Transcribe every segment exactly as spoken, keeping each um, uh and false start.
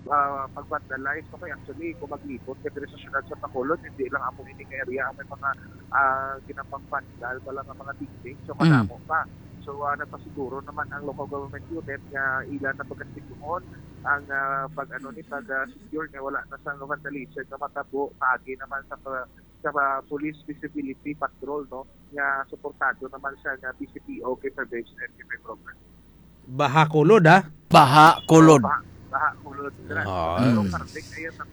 uh, pag-vandalize. Okay, actually, kung maglipot ka sa syudad sa Bacolod, hindi lang ako ining area ang may mga uh, ginapang vandal, walang mga tingting, so madamo pa. So, uh, nagpasiguro naman ang local government unit nga ilan na pagkastig doon ang uh, pag ano ni pag uh, secure nga wala na sa vandalism na matabo pagi naman sa sa uh, police visibility patrol no nga suportado naman sa uh, B C P O kay prevention and control program. Baha kulod ha? Baha kulod. Baha, baha kulod. Oh. So, kartik ayan na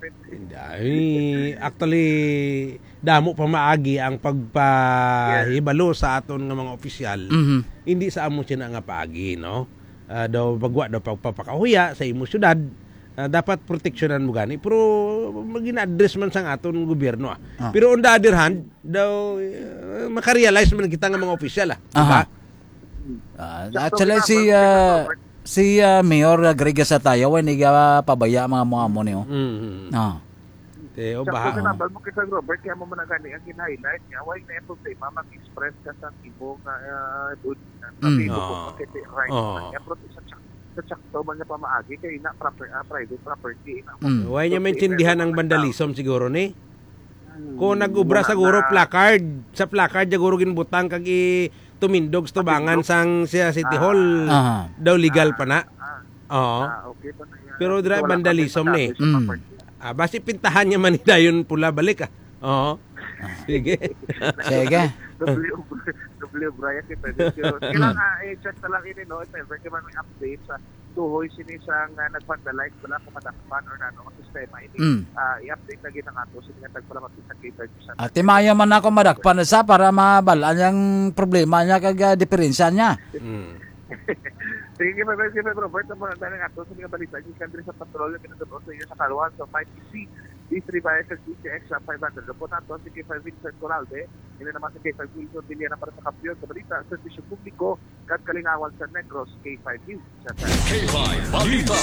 Ay, actually damo pa maagi ang pagpahibalo sa aton nga mga opisyal. Mm-hmm. Hindi sa amo sina nga paagi no. Uh, daw pagwa daw pagpapakahuya sa imo syudad. Uh, dapat proteksyonan mo gani pero magina-address man sang aton gobyerno ah. Ah. Pero on the other hand daw uh, makarealize man kita nga mga opisyal ah. Diba? Uh, actually si uh, si uh, Mayor Gregas Atayaw ay niga pabaya mga mga mo niyo. Mm. Ah. Eh, o Sa baha. pagkanabal mo kita Robert, kaya mo managani ang in-highlight niya, why na yung problema mag-express ka sa ibong uh, doon na Mm. ibong Oh. makiti right Oh. niya, pero sa sa sakto man niya pamaagi kay na proper, uh, private property. Na, Mm. Why niya maintindihan ang vandalism siguro ni? Kung nag-ubra siguro placard, sa placard siguro ginbutang kag i tumindog sa tubangan sang siya City Hall. Ah. Daw legal pa na. Oo. Ah, okay pa na yan. Pero dra Wala vandalism pa ni. rin Mm. property. Ah, basi pintahan niya man dayon pula balik ah. Oo. Sige. Sige. W W Brian kita dito. Kailangan uh, i-check na lang ini no, if ever ka man may update sa tuhoy sini sang uh, nagvandalize wala ko madakpan or nano ang sistema ini. Mm. Uh, i-update lagi ng ato sa nga tagpala mapisa kay thirty percent. At timaya man ako madakpan sa para mabalaan yung problema niya kag uh, diferensya niya. Mm. Sige pa ba sige pa Robert sa mga dali ato sa mga balita yung country sa patrol yung kinatapos sa iyo sa Kalwan so five P C D three by S D X five hundred po nato si K five Vincent Coralde ini naman si K five Wilson Villena para sa kampiyon sa balita sa serbisyo publiko kat kalingawan sa Negros K five News. K five Balita.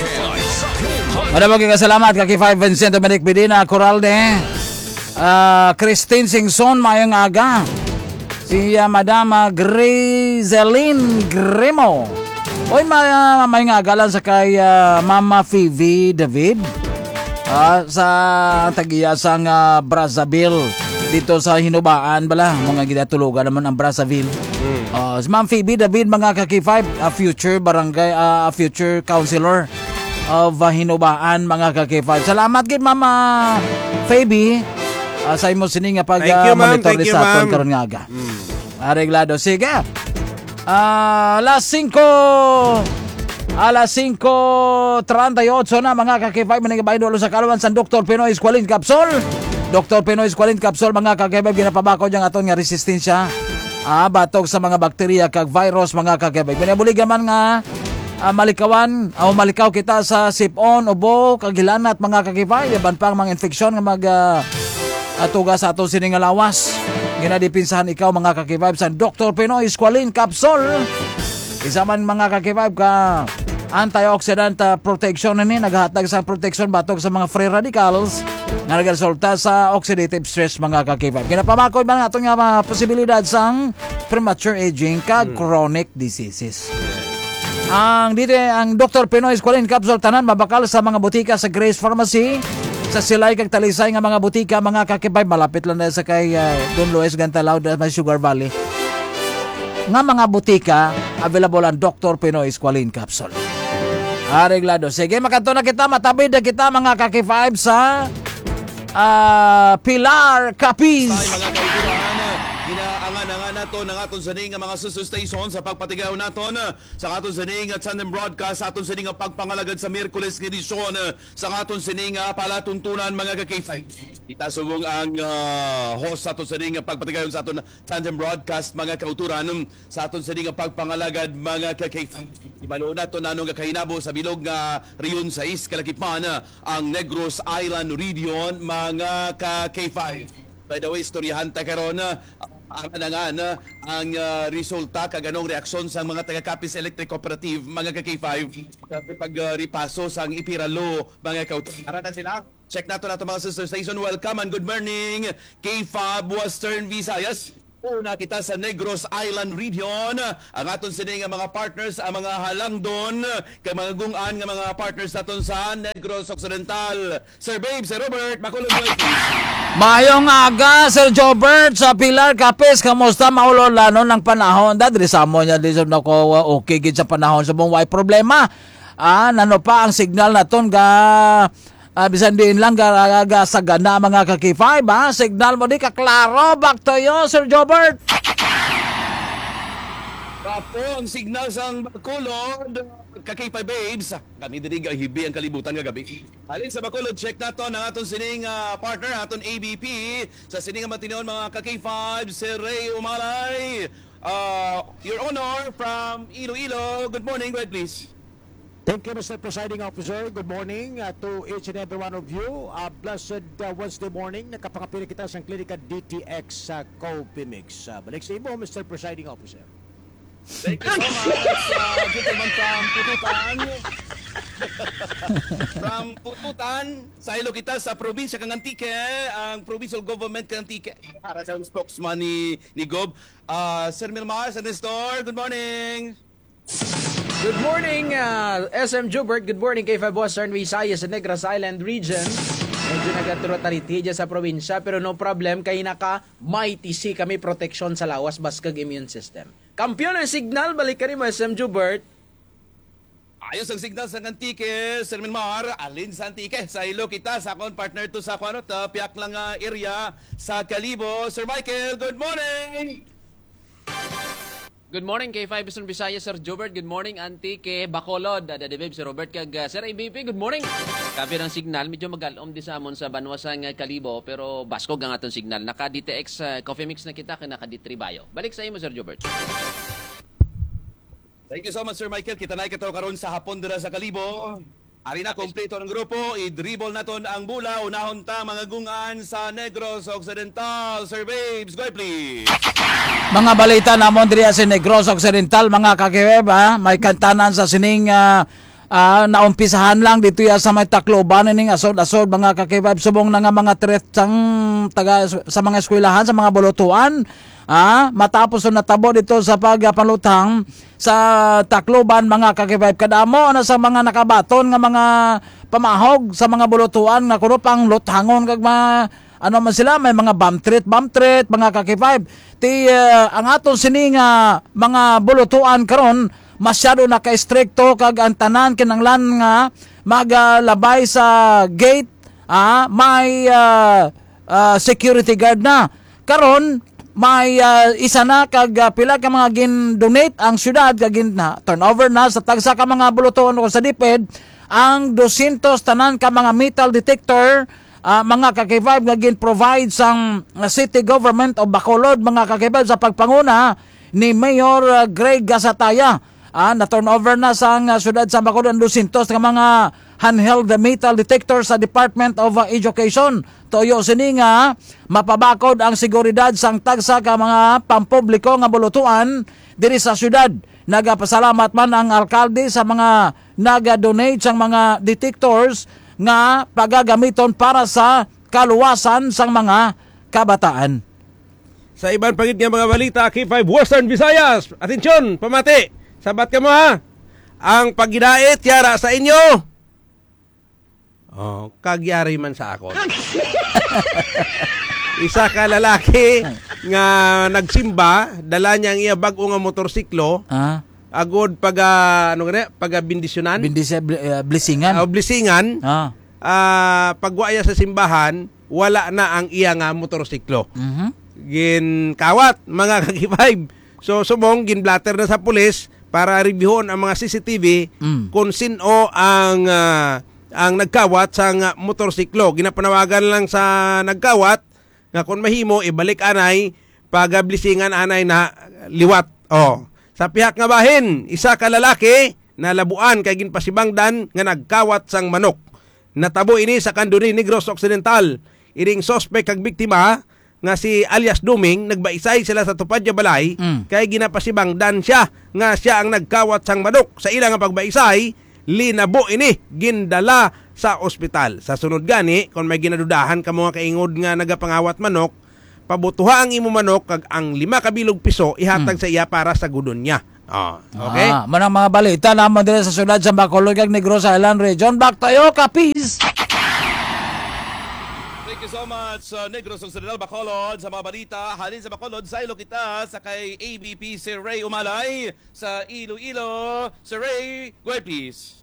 Maraming salamat kay five Vincent Dominic Medina Coralde. Uh, Christine Singson mayong aga. Si uh, Madama Grizeline Grimo. Oy, may, uh, may nga agalan sa kay uh, Mama Phoebe David uh, sa tagiyasang uh, Brazzaville dito sa Hinubaan bala mga gidatulugan naman ang Brazzaville. Mm. Uh, si Ma'am Phoebe David mga ka K five a future barangay a uh, future councilor of uh, Hinubaan mga ka K five. Salamat gid Mama Phoebe uh, sa imo sini nga pag uh, monitor sa aton karon nga aga. Mm. Areglado sige. Uh, alas cinco alas cinco treinta-ocho na mga kakibay manigabay dolo sa Kalwan sa Doctor Pinoy Squalene Capsule. Doctor Pinoy Squalene Capsule mga kakibay ginapabako diyang aton nga resistensya ah, batog sa mga bakterya kag virus mga kakibay. Binabuligan man nga ah, malikawan o malikaw kita sa sipon, ubo, kagilanat mga kakibay. Yaban pang mga infeksyon nga mag uh, atuga sa aton sining nga lawas. Ginadipinsahan ikaw mga kakibay sa Doctor Pinoy Squalene Capsule. Isa man mga kakibay ka antioxidant uh, protection ni naghatag sa protection batog sa mga free radicals nga nagresulta sa oxidative stress mga kakibay. Ginapamakoy man atong nga mga posibilidad sang premature aging kag hmm. chronic diseases. Ang dito ang Doctor Pinoy Squalene Capsule tanan mabakal sa mga butika sa Grace Pharmacy. Sa silay kag talisay nga mga butika mga kakibay malapit lang na sa kay uh, Don Luis Gantalao sa Sugar Valley. Nga mga butika available ang Doctor Pinoy Squalene Capsule. Areglado. Sige, makanto na kita, matabid na kita mga kakibay sa uh, Pilar Capiz. Mga kaibigan, ginaangan-angan nato ng aton saning mga susunod station sa pagpatigaw naton sa aton saning at Tandem Broadcast sa aton saning pagpangalagad sa Miyerkules nga edisyon sa aton saning palatuntunan mga ka-K five. Itasubong ang uh, host sa aton saning pagpatigaw sa aton Tandem Broadcast mga kauturan sa aton saning pagpangalagad mga ka-K five. Ibalo nato nanong kahinabo sa bilog nga Rion sais Kalakipan ang Negros Island region mga ka-K five. By the way, istoryahan ta karon ang anangan ang uh, resulta kag anong reaksyon sa mga taga-Capiz Electric Cooperative mga ka-K five pag uh, ripaso sang ipiralo mga kauturan. Ara na sila. Check nato nato mga sister station. Welcome and good morning K five Western Visayas. Una kita sa Negros Island region. Ang aton sini nga mga partners, ang mga halangdon, kay mga gungan nga mga partners naton sa Negros Occidental. Sir Babe, Sir Robert, makulog mo please. Mayong aga, Sir Jobert, sa Pilar Capes, kamusta maulolano ng panahon? Dadri sa mo niya, di sa nako okay gid sa panahon sa buong problema. Ah, nano pa ang signal naton ga Uh, bisan din lang garaga sa gana mga kaki five ha. Signal mo di kaklaro. Back to you, Sir Jobert. Kapo ang signal sang Bacolod. Kaki five babes. Kami diri hibi ang kalibutan nga gabi. Alin sa Bacolod, check nato ang aton sining uh, partner, aton A B P. Sa sining matinon mga kaki five, Sir Ray Umalay. Uh, Your Honor from Iloilo. Good morning, go ahead please. Thank you, Mister Presiding Officer. Good morning uh, to each and every one of you. Uh, blessed uh, Wednesday morning. Nakapangapili kita sa klinika D T X sa uh, Co-Pimix. Uh, balik sa imo, Mister Presiding Officer. Thank you so much, uh, gentleman from Pututan. From Pututan, sa ilo kita sa probinsya kang Antique, ang provincial government kang Antique. Para sa spokesman ni, ni Gob. Uh, Sir Milmar, Sir Nestor, good morning. Good morning, uh, S M Jubert. Good morning kay Five Western Visayas sa Negros Island region. Medyo nagaturotariti dyan sa probinsya pero no problem kay naka may T C kami protection sa lawas baskag immune system. Kampiyon ang signal, balik ka rin mo S M Jubert. Ayos ang signal sa Antique, Sir Milmar, alin sa Antique. Sa ilo kita, sa akong partner to sa Kwanot, uh, piyak lang uh, area sa Kalibo. Sir Michael, good morning! Good morning kay Five Eastern Visayas, Sir Jobert. Good morning, Antique, Bacolod. Daddy Babe, Sir Robert, kag uh, Sir A B P. Good morning. Kapi ng signal, medyo magalom di sa amon sa Banwasang uh, Kalibo, pero baskog ang atong signal. Naka-D T X uh, Coffee Mix na kita, kaya naka-D three Bio. Balik sa imo, Sir Jobert. Thank you so much, Sir Michael. Kita na ikataw karon sa hapon dira sa Kalibo. Ari na, kompleto ng grupo. I-dribble naton ang bula. Unahon ta mga gungan sa Negros Occidental. Sir Babes, go ahead please. Mga balita namon diri sa Negros Occidental, mga kakiweb ha. May kantanan sa sining uh, uh, naumpisahan lang dito ya sa may Tacloban ning asod-asod mga kakiweb. Subong na nga mga threat sang taga sa mga eskwelahan, sa mga bolotuan. Ah, matapos na natabo dito sa pagpalutang sa Tacloban mga kakibayb, kadamo na sa mga nakabaton nga mga pamahog sa mga bulutuan nga kuno pang luthangon kag mga ano man sila, may mga bump treat bump treat mga kakibayb. Ti uh, ang aton sini nga mga bulutuan karon masyado na ka-stricto kag ang tanan kinanglan nga magalabay sa gate, ah, may uh, uh, security guard na karon. May uh, isa na kag uh, pila ka mga gin-donate ang syudad kag gin na turnover na sa tagsa ka mga buluton ko sa DepEd ang two hundred tanan ka mga metal detector uh, mga kakivibe nga gin-provide sang uh, city government of Bacolod mga kakivibe sa pagpanguna ni Mayor uh, Greg Gasataya. Uh, na turnover na sa uh, syudad sa Bacolod ang two hundred ka mga handheld metal detector sa Department of uh, Education. Toyo sini nga mapabakod ang seguridad sang tagsa ka mga pampubliko nga bulutuan diri sa syudad. Nagapasalamat man ang alkalde sa mga naga-donate sang mga detectors nga pagagamiton para sa kaluwasan sang mga kabataan. Sa ibang pagit nga mga balita, K five Western Visayas. Atensyon, pamati. Sabat ka mo ha. Ang pagidait yara sa inyo. Oh, kagyari man sa ako. Isa ka lalaki nga nagsimba, dala niya ang iya bag-o nga motorsiklo. Ah, agod pag uh, ano gani, pag bindisyonan. bindis uh, blessingan. Uh, blessingan. Ah. Uh, pagwaya sa simbahan, wala na ang iya nga motorsiklo. Mhm. Gin kawat mga kakibayb. So sumong gin blatter na sa pulis para reviewon ang mga C C T V Mm. kung sino ang uh, ang nagkawat sa uh, motorsiklo. Ginapanawagan lang sa nagkawat nga kung mahimo ibalik anay pagablisingan anay na liwat. Oh, sa pihak nga bahin, isa ka lalaki na labuan kay ginpasibangdan nga nagkawat sang manok. Natabo ini sa Kanduri, Negros Occidental. Iring sospek kag biktima nga si alias Duming, nagbaisay sila sa Tupad Balay Mm. kay ginapasibangdan siya nga siya ang nagkawat sang manok. Sa ilang nga pagbaisay, linabo ini gindala sa ospital. Sa sunod gani, kung may ginadudahan ka mga kaingod nga nagapangawat manok, pabutuha ang imo manok kag ang lima ka bilog piso ihatag sa iya para sa gudon niya. Oh, okay? Ah, manang mga balita naman din sa syudad sa Bacolod kag Negros Island Region. Back tayo, kapis! Thank you so much, uh, Negros Occidental, Bacolod. Sa mga balita, halin sa Bacolod, sa ilo kita, sa kay A B P si Ray Umalay, sa Iloilo. Sir Ray, go ahead please.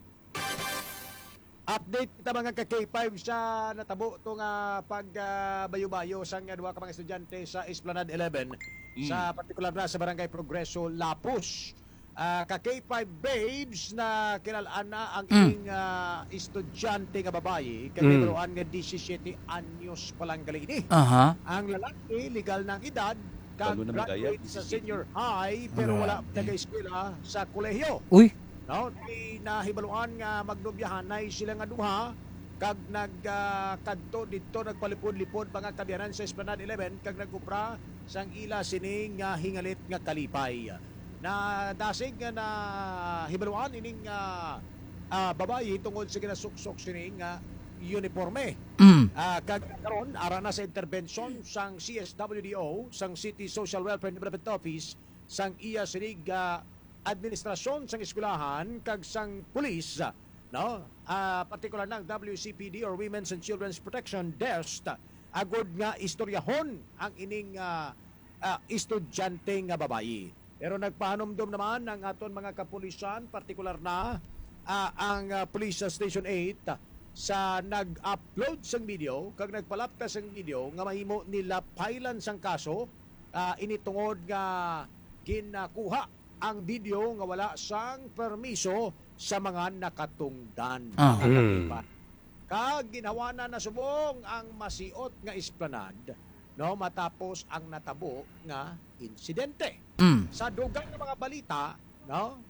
Update kita mga ka-K five sa natabo ito nga pagbayo-bayo sa nga duwa ka mga estudyante sa Esplanade eleven Mm. sa partikular na sa Barangay Progreso, Lapus. Uh, ka-K five babes na kinalaan na ang Mm. ining uh, estudyante nga babae kay Mm. mm. nga disisiete anyos pa lang gali ini. Aha. Ang lalaki legal ng edad kag Talo na graduate magaya, sa disisiete. senior high pero Grabe. wala nag-eskwela sa kolehiyo. Uy. No, di nahibaluan nga magnobyahan nay sila nga duha kag nagkadto dito nagpalipod-lipod mga kabiyanan sa Esplanade eleven kag nagupra sang ila sining nga hingalit nga kalipay. Na dasig nga na hibaluan ining uh, uh, babayi tungod sa ginasuksok sining nga uniforme. Mm. Uh, kag karon ara na sa intervention sang C S W D O sang City Social Welfare Development Office sang iya sinig uh, administrasyon sang eskwelahan kag sang pulis, no, uh, partikular ng W C P D or Women's and Children's Protection Desk agod nga istoryahon ang ining uh, uh, estudyante nga babayi. Pero nagpahanumdum naman ang aton mga kapulisan, partikular na uh, ang uh, Police Station eight sa nag-upload sang video kag nagpalapta sang video nga mahimo nila pailan sang kaso uh, initungod nga ginakuha ang video nga wala sang permiso sa mga nakatungdan. Ah. Mm. Kag ginawa na nasubong ang masiot nga esplanade, no, matapos ang natabo nga insidente. Mm. Sa dugang nga mga balita, no,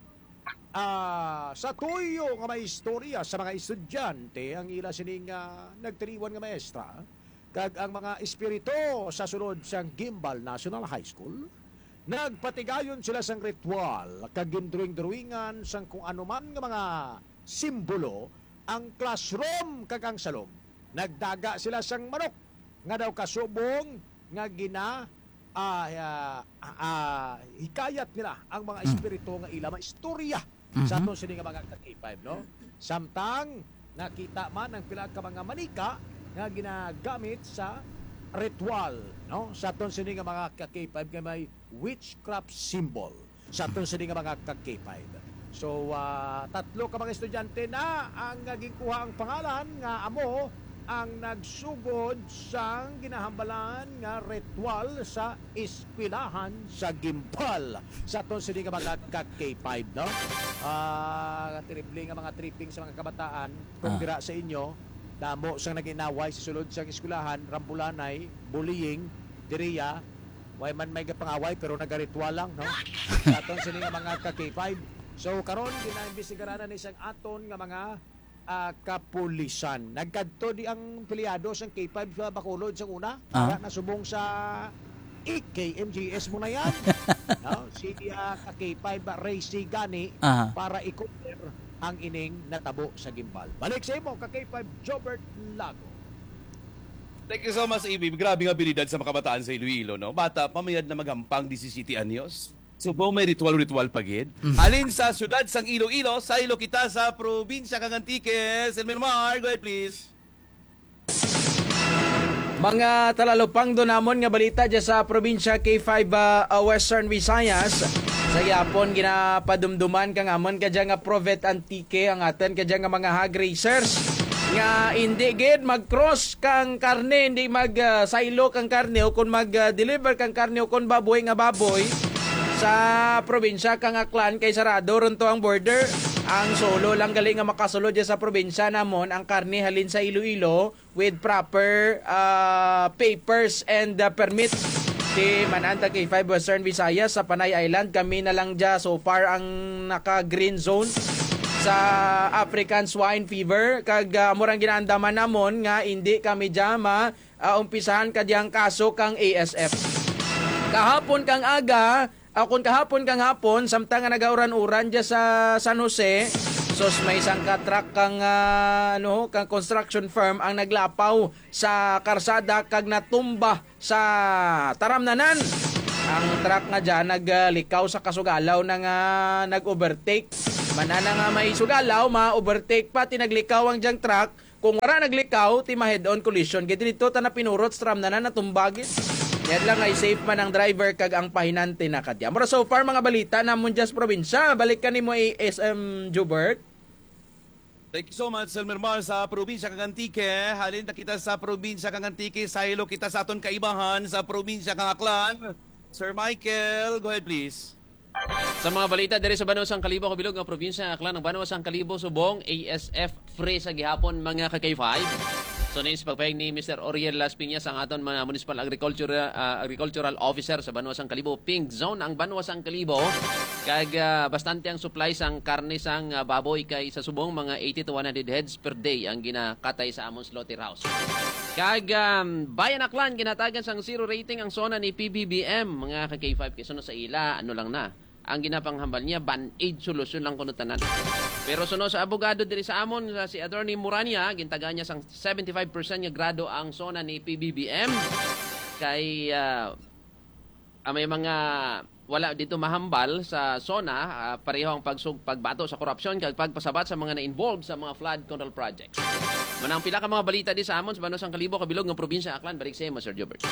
ah, sa tuyo nga may istorya sa mga estudyante ang ila sining uh, nagtiriwan nga maestra kag ang mga espiritu sa sulod sang Gimbal National High School. Nagpatigayon sila sang ritual kag gindruing-druingan sang kung anuman nga mga simbolo ang classroom kag ang salon. Nagdaga sila sang manok nga daw kasubong nga gina uh, uh, uh, hikayat nila ang mga espiritu nga ila maistorya sa aton sini nga mga K five, no. Samtang nakita man ang pila ka mga manika nga ginagamit sa ritual, no, sa aton sini nga mga K five nga may witchcraft symbol sa aton sini nga mga K five. So uh, tatlo ka mga estudyante na ang gikuha ang pangalan nga amo ang nagsugod sang ginahambalan nga ritual sa eskwelahan sa Gimbal sa aton sini nga mga K five, no. Ah, uh, tripping nga mga tripping sa mga kabataan kung Ah. dira sa inyo damo sang naginaway sa sulod sang eskwelahan, rambulanay, bullying, diriya, way man may pangaway pero nagaritual lang, no. Sa aton sini nga mga K five. So karon ginaimbestigaran na isang aton nga mga uh, kapulisan. Nagkadto di ang pilyado sang K five sa Bacolod sa una, Ah. para nasubong sa E K M G S mo na yan. No, si uh, K five Ray Sigani Aha. para i-cover ang ining natabo sa Gimbal. Balik sa imo, ka K five Jobert Lago. Thank you so much, Ibi. Grabe nga abilidad sa mga kabataan sa Iloilo, no? Bata, pamayad na magampang disisiete anyos. So, po may ritual-ritual pagid. Alin sa syudad sang Iloilo, sa ilo kita sa probinsya kang Antiques. Elmer Mar, go ahead please. Mga talalupang donamon nga balita dyan sa probinsya K five uh, uh, Western Visayas. Sa yapon ginapadumduman kang amon kadya nga Provet Antique ang aten kadya nga mga hog racers nga hindi gid mag-cross kang karne, hindi mag-silo uh, kang karne o kung mag-deliver kang karne o kung baboy nga baboy sa probinsya kang Aklan kay sarado ronto ang border. Ang solo lang galing nga makasulod dyan sa probinsya namon ang karne halin sa Iloilo with proper uh, papers and uh, permit. Di Mananta K five Western Visayas sa Panay Island kami na lang dyan so far ang naka-green zone sa African Swine Fever kag uh, murang ginaandaman namon nga hindi kami dyan ma uh, umpisahan kadyang kaso kang A S F. Kahapon kang aga, uh, kung kahapon kang hapon, samtang nga nagauran-uran dyan sa San Jose, Sos may isang ka-truck kang uh, ano, kang construction firm ang naglapaw sa karsada kag natumba sa taramnanan. Ang truck nga dyan naglikaw sa kasugalaw na nga nag-overtake. Manana nga may sugalaw, ma-overtake pa, tinaglikaw ang diyang truck. Kung wala naglikaw, ti ma-head-on collision. Gito dito, ta napinurot sa taramnanan na tumbagin. Yan lang ay safe man ang driver kag ang pahinante na kadya. Mura so far mga balita namon just probinsya. Balik ka ni mo ay S M Joubert. Thank you so much, Sir Mermar, sa probinsya kang Antique. Halin na kita sa probinsya kang Antique. Sahilo kita sa aton kaibahan sa probinsya kang Aklan. Sir Michael, go ahead please. Sa mga balita diri sa Banuasang Kalibo, kabilog nga probinsya Aklan, ang Banuasang Kalibo subong A S F free sa gihapon mga ka K five. So nis pagpayag ni Mister Oriel Las Piñas ang aton mga Municipal Agricultural uh, Agricultural Officer sa Banuasang Kalibo, pink zone ang Banuasang Kalibo. Kag uh, bastante ang supply sang karne sang uh, baboy kay sa subong mga eighty to one hundred heads per day ang ginakatay sa among slaughterhouse. Kag um, Bayan Aklan ginatagan sang zero rating ang zona ni P B B M mga ka K five kaysa no sa ila ano lang na. Ang ginapanghambal niya band-aid solusyon lang kuno tanan. Pero suno sa abogado diri sa amon si Attorney Murania gintagaan niya sang seventy-five percent nga grado ang zona ni P B B M kay uh, may mga wala dito mahambal sa zona uh, pareho ang pagsug pagbato sa korupsyon kag pagpasabat sa mga na-involved sa mga flood control projects. Manang pila ka mga balita di sa amon sa Banuasang Kalibo kabilog ng probinsya Aklan. Balik sa imo Sir Joubert.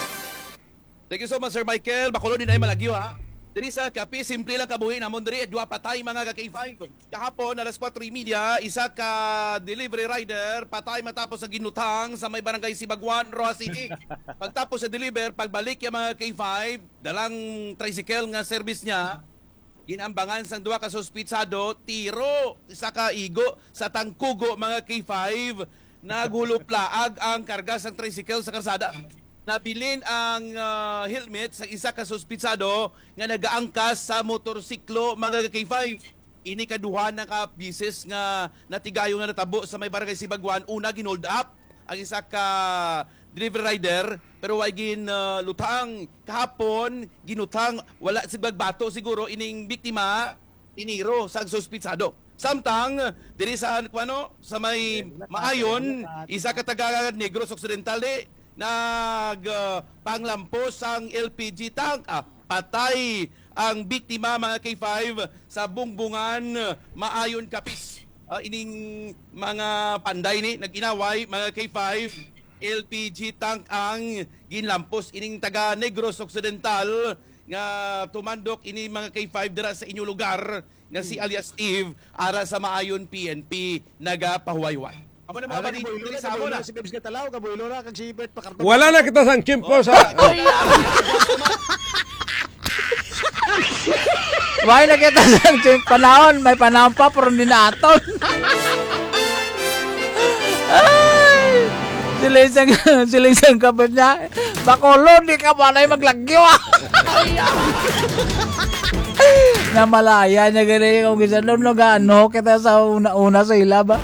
Thank you so much, Sir Michael. Bakulo din ay malagyo ha. Diri sa kape, simple lang kabuhin. Amon diri, dua patay mga ka-K five. Kahapon, alas four media, isa ka delivery rider, patay matapos sa ginutang sa may barangay Sibaguan, Roa City. Pagtapos sa deliver, pagbalik yung mga K five, dalang tricycle nga service niya, ginambangan sang duwa ka suspitsado, tiro, isa ka igo sa tangkugo mga K five, naguluplaag ang karga sang tricycle sa karsada. Nabilin ang uh, helmet sa isa ka suspitsado nga nagaangkas sa motorsiklo mga K five. Ini kaduha na ka bisis nga natigayo nga natabo sa may barangay Sibaguan. Una ginold up ang isa ka delivery rider pero way gin uh, lutang kahapon ginutang wala sigbagbato siguro ining biktima tiniro sa suspitsado. Samtang diri sa ano sa may Maayon isa ka taga Negros Occidental di nag uh, panglampos ang L P G tank. Ah, patay ang biktima mga K five sa bungbungan Maayon Kapis. Uh, ining mga panday ni nag-inaway mga K five L P G tank ang ginlampos ining taga Negros Occidental nga tumandok ini mga K five dira sa inyo lugar nga si alias Steve ara sa Maayon P N P nagapahuwayway. Amo na mga balita diri sa amo na. Si Bebs Gatalaw, kabuilo na, kag si Bert Pakarton. Wala na kita sang chimpo sa... Why na kita sang panahon? May panahon pa, pero hindi na aton. Ay! Silisang, silisang kapit niya. Bakulo, di ka ba na maglagyo ah. Na malaya niya gani kung gisa doon no gaano kita sa una-una sa ila ba.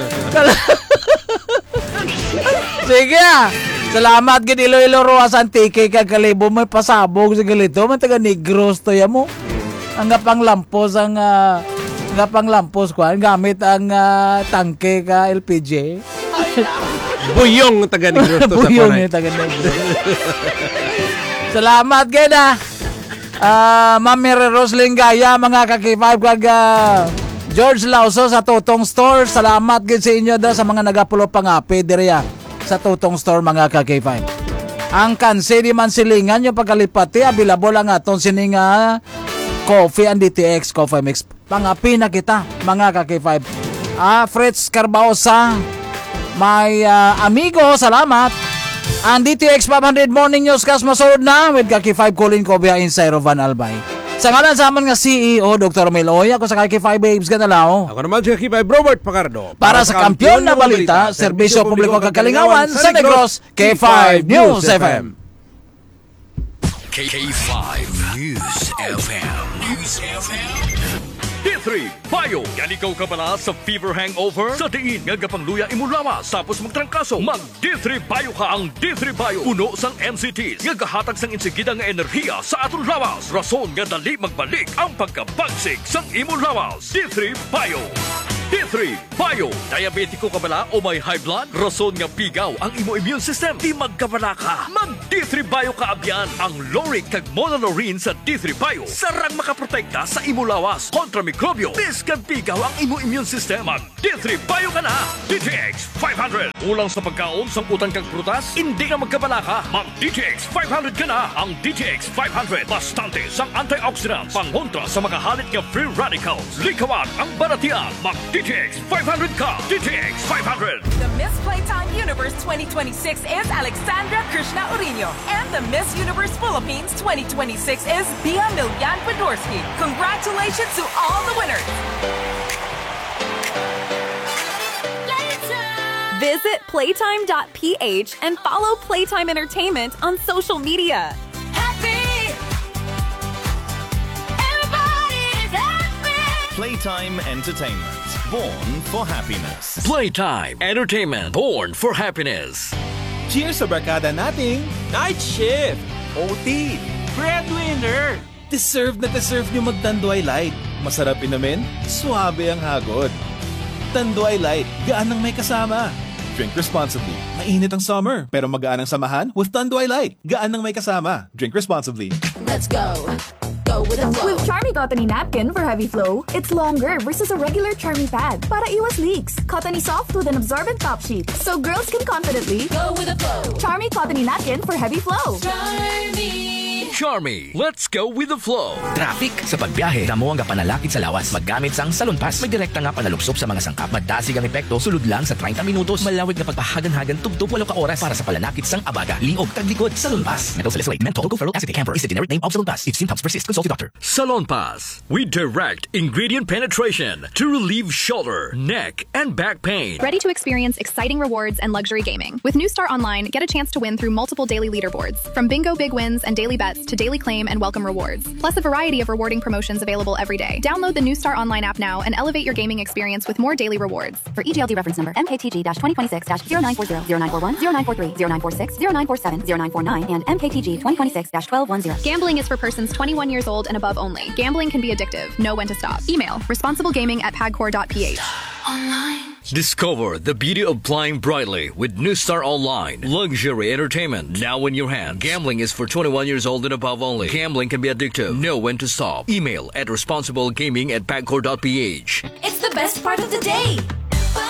Sige ah. Salamat gid Iloilo Roa Antique kag Kalibo may pasabog sa galito man taga Negros to ya mo. Ang gapang lampos ang uh, gapang lampos kuan gamit ang uh, tangke ka L P G. Buyong taga Negros to sa Buyong taga Negros. Salamat gid ah. Uh, Mami Rosling Gaya, mga ka-K five kag uh, George Lauso sa Tutong Store. Salamat gid sa inyo da sa mga nagapulo pangapi diri sa Tutong Store mga ka-K five. Ang kansi di man silingan yung pagkalipati available ang aton sininga coffee and D T X coffee mix. Pangapi na kita mga ka-K five. Ah, Fritz Carbaosa, may uh, amigo, salamat. Ang D T X five hundred Morning News kas masood na with K five Colin Cobia inside Rovan Albay. Sa ngalan sa aman nga C E O Doctor Meloy, ako sa K five Babes Gatalaw. Ako naman si K five Robert Pacardo. Para, para sa kampiyon na balita, serbisyo publiko kagalingawan sa Negros, K five News F M. K five News F M. News F M. D three Bayo. Yan ikaw ka pala sa fever hangover? Sa diin nga gapangluya imulawas tapos magtrangkaso. Mag D three Bayo ka ang D three Bayo. Uno sang M C Ts nga gahatag sang insigida nga enerhiya sa aton lawas. Rason nga dali magbalik ang pagkabagsik sang imulawas. D three Bayo. D three Bio. Diabetiko ka bala o may high blood? Rason nga pigaw ang imo immune system. Di magkabala ka. Mag D three Bio ka abyan. Ang Loric kag Monolaurin sa D three Bio sarang makaprotekta sa imo lawas kontra mikrobyo. Bis kag pigaw ang imo immune system. Mag D three Bio ka na. D T X five hundred. Ulang sa pagkaon, sangkutan kag prutas, hindi ka magkabala ka. Mag D T X five hundred ka na. Ang D T X five hundred bastante sang antioxidants pangontra sa makahalit nga free radicals. Likawan ang baratian. Mag D T X five hundred ka. D T X five hundred. The Miss Playtime Universe twenty twenty-six is Alexandra Krishna Urino, and the Miss Universe Philippines twenty twenty-six is Bia Milyan Podorski. Congratulations to all the winners. Visit playtime dot p h and follow Playtime Entertainment on social media. Happy! Everybody's happy! Playtime Entertainment. Born for happiness. Playtime Entertainment. Born for happiness. Cheers sa barkada nating Night Shift, O T, Breadwinner. Deserve na deserve nyo mag-Tanduay Light. Masarap inamin, suabe ang hagod. Tanduay Light, gaan ng may kasama. Drink responsibly. Mainit ang summer, pero magaan ang samahan with Tanduay Light. Gaan ng may kasama. Drink responsibly. Let's go. Go with the flow. With Charmy Cottony Napkin for heavy flow, it's longer versus a regular Charmy pad para iwas leaks. Cottony soft with an absorbent top sheet, so girls can confidently go with the flow. Charmy Cottony Napkin for heavy flow. Charmy. Charmy, let's go with the flow. Traffic sa pagbiyahe, damo ang panalakit sa lawas. Maggamit sang salonpas. Magdirekta nga panaluksop sa mga sangkap. Magdasig ang epekto, sulod lang sa thirty minutos. Malawig na pagpahagan-hagan, tubtub walo ka oras para sa palanakit sang abaga. Liog, taglikod, salonpas. Mental salicylate, menthol, tocoferol acetate, camphor is the generic name of salonpas. If symptoms persist, consult your doctor. Salonpas. We direct ingredient penetration to relieve shoulder, neck, and back pain. Ready to experience exciting rewards and luxury gaming. With New Star Online, get a chance to win through multiple daily leaderboards. From bingo big wins and daily bets to daily claim and welcome rewards. Plus a variety of rewarding promotions available every day. Download the New Star Online app now and elevate your gaming experience with more daily rewards. For E G L D reference number M K T G twenty twenty-six zero nine four zero, zero nine four one, zero nine four three, zero nine four six, zero nine four seven, zero nine four nine, and M K T G twenty twenty-six twelve ten. Gambling is for persons twenty-one years old and above only. Gambling can be addictive. Know when to stop. Email responsiblegaming at pagcor dot p h. Online. Discover the beauty of flying brightly with New Star Online. Luxury entertainment now in your hand. Gambling is for twenty-one years old and above only. Gambling can be addictive. Know when to stop. Email at responsiblegaming at pagcor dot p h. It's the best part of the day.